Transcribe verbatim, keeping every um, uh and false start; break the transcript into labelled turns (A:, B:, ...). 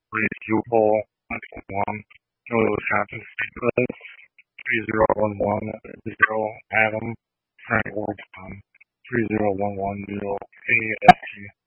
A: Reese Upol, nine one one, Julie Wisconsin, Chris, three zero one one zero, Adam, Frank Wardstone, three zero one one zero, A S T.